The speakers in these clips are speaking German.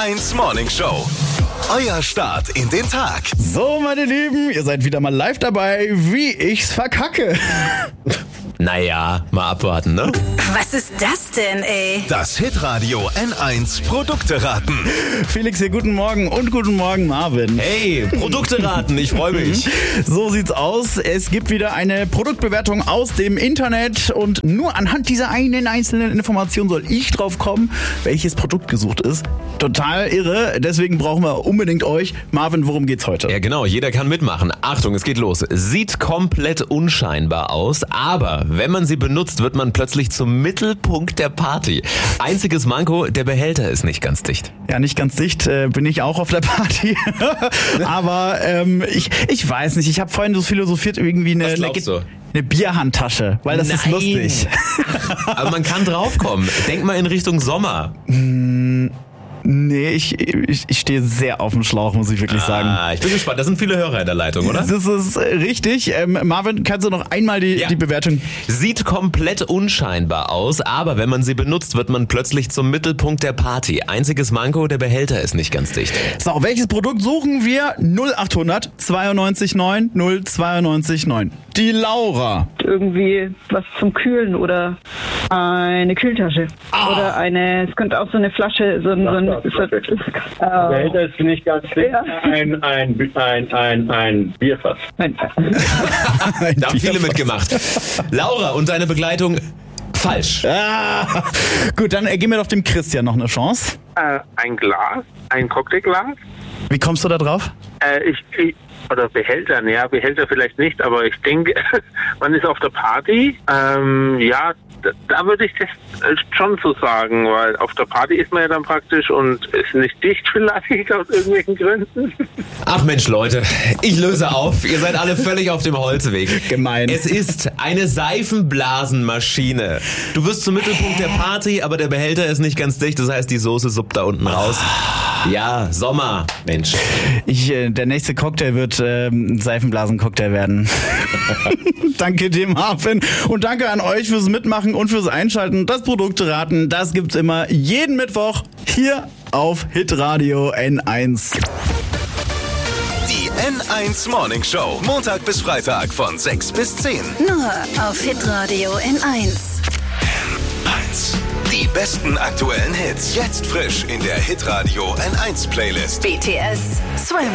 N1 Morning Show. Euer Start in den Tag. So, meine Lieben, ihr seid wieder mal live dabei, wie ich's verkacke. Naja, mal abwarten, ne? Was ist das denn, ey? Das Hitradio N1 Produkte raten. Felix hier, guten Morgen und guten Morgen, Marvin. Hey, Produkte raten, ich freue mich. So sieht's aus. Es gibt wieder eine Produktbewertung aus dem Internet und nur anhand dieser einen einzelnen Information soll ich drauf kommen, welches Produkt gesucht ist. Total irre, deswegen brauchen wir unbedingt euch. Marvin, worum geht's heute? Ja genau, jeder kann mitmachen. Achtung, es geht los. Sieht komplett unscheinbar aus, aber wenn man sie benutzt, wird man plötzlich zum Mittelpunkt der Party. Einziges Manko, der Behälter ist nicht ganz dicht. Ja, nicht ganz dicht, bin ich auch auf der Party. Aber ich weiß nicht, ich habe vorhin so philosophiert, irgendwie eine Bierhandtasche, weil das ist lustig. Aber man kann draufkommen. Denk mal in Richtung Sommer. Nee, ich stehe sehr auf dem Schlauch, muss ich wirklich sagen. Ich bin gespannt. Da sind viele Hörer in der Leitung, oder? Das ist richtig. Marvin, kannst du noch einmal die Bewertung? Sieht komplett unscheinbar aus, aber wenn man sie benutzt, wird man plötzlich zum Mittelpunkt der Party. Einziges Manko, der Behälter ist nicht ganz dicht. So, welches Produkt suchen wir? 0800 92 9 092 9. Die Laura. Irgendwie was zum Kühlen oder eine Kühltasche. Oder es könnte auch so eine Flasche, Behälter ist nicht ganz dicht. Ja. Ein Bierfass. Da haben viele mitgemacht. Laura und deine Begleitung falsch. Gut, dann geben wir doch dem Christian noch eine Chance. Ein Glas, ein Cocktailglas. Wie kommst du da drauf? Oder Behälter, naja, Behälter vielleicht nicht, aber ich denke, man ist auf der Party, da würde ich das schon so sagen, weil auf der Party ist man ja dann praktisch und ist nicht dicht vielleicht aus irgendwelchen Gründen. Ach Mensch, Leute, ich löse auf. Ihr seid alle völlig auf dem Holzweg. Gemein. Es ist eine Seifenblasenmaschine. Du wirst zum Mittelpunkt der Party, aber der Behälter ist nicht ganz dicht, das heißt, die Soße suppt da unten raus. Ja, Sommer, Mensch. Der nächste Cocktail wird ein Seifenblasen-Cocktail werden. Danke dir, Marvin. Und danke an euch fürs Mitmachen und fürs Einschalten. Das Produkte-Raten, das gibt's immer jeden Mittwoch hier auf Hitradio N1. Die N1 Morning Show. Montag bis Freitag von 6 bis 10. Nur auf Hitradio N1. N1. Die besten aktuellen Hits. Jetzt frisch in der Hitradio N1 Playlist. BTS Swim.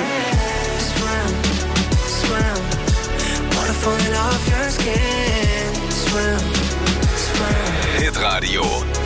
Hitradio